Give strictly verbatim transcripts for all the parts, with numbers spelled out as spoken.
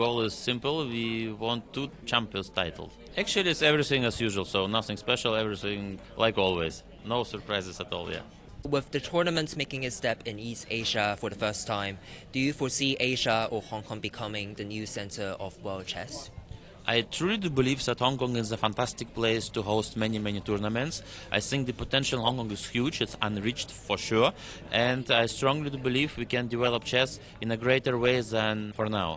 goal is simple. We want two champions titles. Actually, it's everything as usual, so nothing special, everything like always. No surprises at all, yeah. With the tournament making its step in East Asia for the first time, do you foresee Asia or Hong Kong becoming the new center of world chess? I truly do believe that Hong Kong is a fantastic place to host many, many tournaments. I think the potential in Hong Kong is huge, it's unreached for sure, and I strongly do believe we can develop chess in a greater way than for now.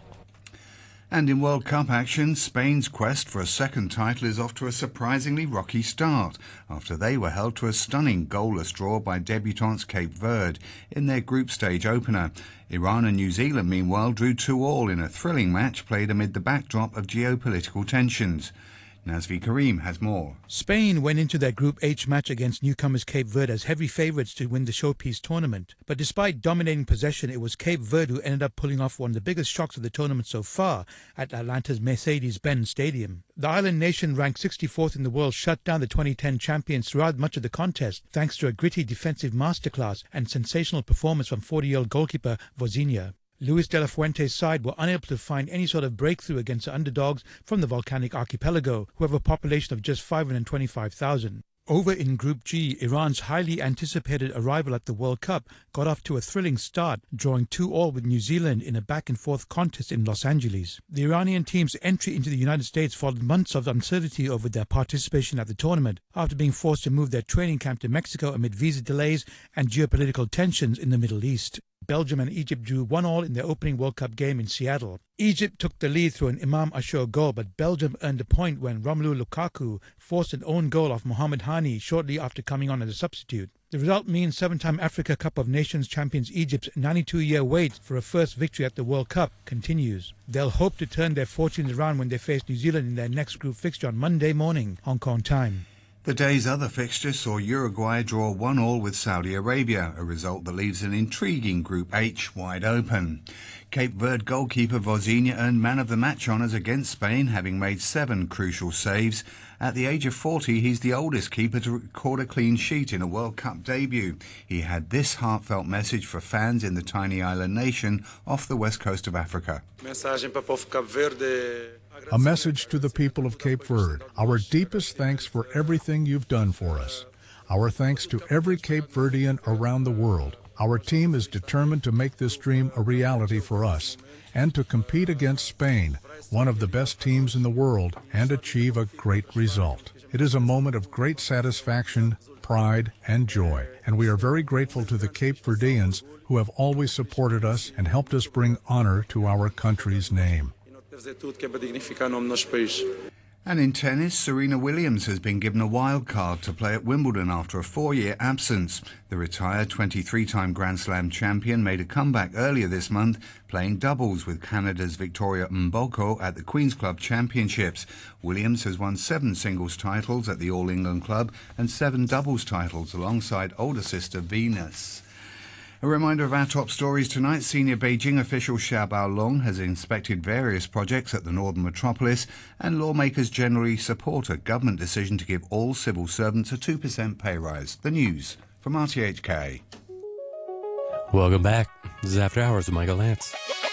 And in World Cup action, Spain's quest for a second title is off to a surprisingly rocky start after they were held to a stunning goalless draw by debutants Cape Verde in their group stage opener. Iran and New Zealand, meanwhile, drew two all in a thrilling match played amid the backdrop of geopolitical tensions. Nazvi Karim has more. Spain went into their Group H match against newcomers Cape Verde as heavy favourites to win the showpiece tournament. But despite dominating possession, it was Cape Verde who ended up pulling off one of the biggest shocks of the tournament so far at Atlanta's Mercedes-Benz Stadium. The island nation, ranked sixty-fourth in the world, shut down the twenty ten champions throughout much of the contest thanks to a gritty defensive masterclass and sensational performance from forty-year-old goalkeeper Vozinha. Luis de la Fuente's side were unable to find any sort of breakthrough against the underdogs from the volcanic archipelago, who have a population of just five hundred twenty-five thousand. Over in Group G, Iran's highly anticipated arrival at the World Cup got off to a thrilling start, drawing two all with New Zealand in a back-and-forth contest in Los Angeles. The Iranian team's entry into the United States followed months of uncertainty over their participation at the tournament, after being forced to move their training camp to Mexico amid visa delays and geopolitical tensions in the Middle East. Belgium and Egypt drew one all in their opening World Cup game in Seattle. Egypt took the lead through an Imam Ashur goal, but Belgium earned a point when Romelu Lukaku forced an own goal off Mohamed Hani shortly after coming on as a substitute. The result means seven-time Africa Cup of Nations champions Egypt's ninety-two-year wait for a first victory at the World Cup continues. They'll hope to turn their fortunes around when they face New Zealand in their next group fixture on Monday morning, Hong Kong time. The day's other fixture saw Uruguay draw one all with Saudi Arabia, a result that leaves an intriguing Group H wide open. Cape Verde goalkeeper Vozinha earned man of the match honours against Spain, having made seven crucial saves. At the age of forty, he's the oldest keeper to record a clean sheet in a World Cup debut. He had this heartfelt message for fans in the tiny island nation off the west coast of Africa. A message to the people of Cape Verde. Our deepest thanks for everything you've done for us. Our thanks to every Cape Verdean around the world. Our team is determined to make this dream a reality for us and to compete against Spain, one of the best teams in the world, and achieve a great result. It is a moment of great satisfaction, pride, and joy, and we are very grateful to the Cape Verdeans who have always supported us and helped us bring honor to our country's name. And in tennis, Serena Williams has been given a wild card to play at Wimbledon after a four-year absence. The retired twenty-three-time Grand Slam champion made a comeback earlier this month, playing doubles with Canada's Victoria Mboko at the Queen's Club Championships. Williams has won seven singles titles at the All England Club and seven doubles titles alongside older sister Venus. A reminder of our top stories tonight. Senior Beijing official Xiao Baolong has inspected various projects at the northern metropolis, and lawmakers generally support a government decision to give all civil servants a two percent pay rise. The news from R T H K. Welcome back. This is After Hours with Michael Lance.